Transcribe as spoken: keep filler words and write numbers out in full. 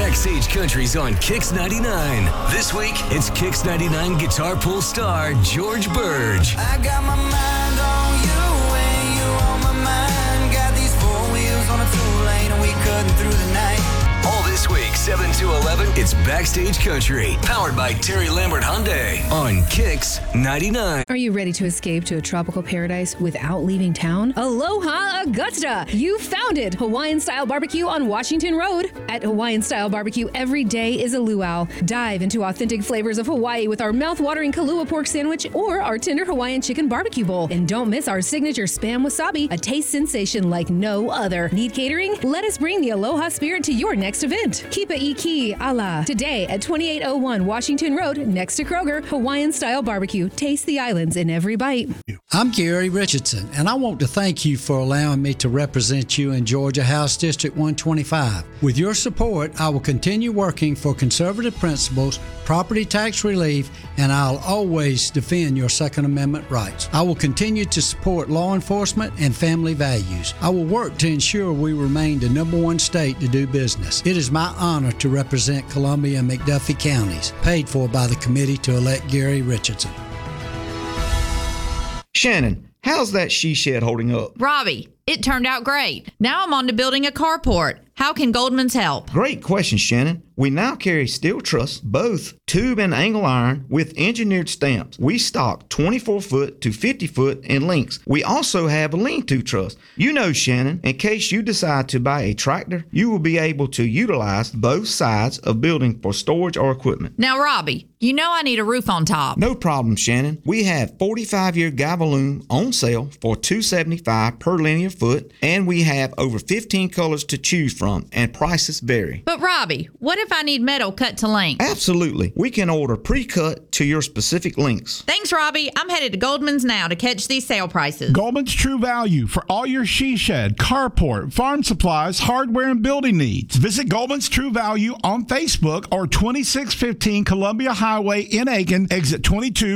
Backstage Country's on Kix ninety-nine. This week, it's Kix ninety-nine guitar pull star George Burge. I got my mind on you and you on my mind. Got these four wheels on a two-lane and we cutting through the night. All this week, seven to eleven, it's Backstage Country, powered by Terry Lambert Hyundai on Kix ninety-nine. Are you ready to escape to a tropical paradise without leaving town? Aloha Augusta! You found it! Hawaiian-style barbecue on Washington Road. At Hawaiian-style barbecue, every day is a luau. Dive into authentic flavors of Hawaii with our mouth-watering Kalua pork sandwich or our tender Hawaiian chicken barbecue bowl. And don't miss our signature Spam Wasabi, a taste sensation like no other. Need catering? Let us bring the Aloha spirit to your next event. Kipa Iki Ala. Today at twenty-eight oh one Washington Road, next to Kroger, Hawaiian-style barbecue. Taste the islands in every bite. I'm Gary Richardson, and I want to thank you for allowing me to represent you in Georgia House District one twenty-five. With your support, I will continue working for conservative principles, property tax relief, and I'll always defend your Second Amendment rights. I will continue to support law enforcement and family values. I will work to ensure we remain the number one state to do business. It is my honor to represent Columbia and McDuffie counties, paid for by the committee to elect Gary Richardson. Shannon, how's that she shed holding up? Robbie, it turned out great. Now I'm on to building a carport. How can Goldman's help? Great question, Shannon. We now carry steel truss, both tube and angle iron, with engineered stamps. We stock twenty-four foot to fifty foot in lengths. We also have a lean-to truss. You know, Shannon, in case you decide to buy a tractor, you will be able to utilize both sides of building for storage or equipment. Now, Robbie, you know I need a roof on top. No problem, Shannon. We have forty-five year Gavaloom on sale for two hundred seventy-five dollars per linear foot, and we have over fifteen colors to choose from, and prices vary. But Robbie, what if I need metal cut to length? Absolutely. We can order pre-cut to your specific lengths. Thanks, Robbie. I'm headed to Goldman's now to catch these sale prices. Goldman's True Value for all your she shed, carport, farm supplies, hardware, and building needs. Visit Goldman's True Value on Facebook or twenty-six fifteen Columbia Highway in Aiken, exit twenty-two.